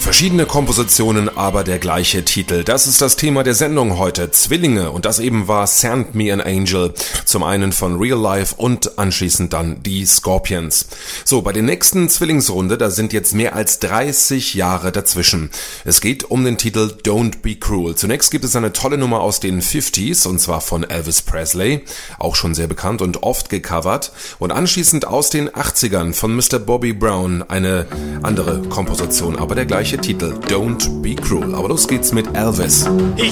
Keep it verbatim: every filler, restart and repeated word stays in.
Verschiedene Kompositionen, aber der gleiche Titel. Das ist das Thema der Sendung heute. Zwillinge. Und das eben war Send Me an Angel. Zum einen von Real Life und anschließend dann die Scorpions. So, bei der nächsten Zwillingsrunde, da sind jetzt mehr als dreißig Jahre dazwischen. Es geht um den Titel Don't Be Cruel. Zunächst gibt es eine tolle Nummer aus den fünfziger und zwar von Elvis Presley. Auch schon sehr bekannt und oft gecovert. Und anschließend aus den achtzigern von Mister Bobby Brown. Eine andere Komposition, aber der gleiche Titel, Don't Be Cruel. Aber los geht's mit Elvis.